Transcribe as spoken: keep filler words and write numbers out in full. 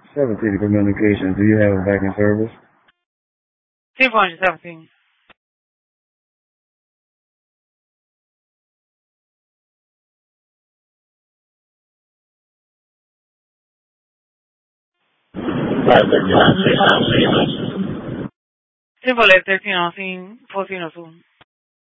Seven City Communications. Do you have a backing service? T four seventeen. T four thirteen on scene, fourteen oh two.